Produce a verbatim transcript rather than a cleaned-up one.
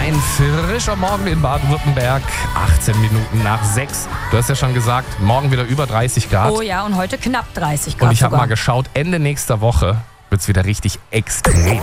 Ein frischer Morgen in Baden-Württemberg, achtzehn Minuten nach sechs. Du hast ja schon gesagt, morgen wieder über dreißig Grad. Oh ja, und heute knapp dreißig Grad Und ich habe sogar. mal geschaut, Ende nächster Woche wird es wieder richtig extrem.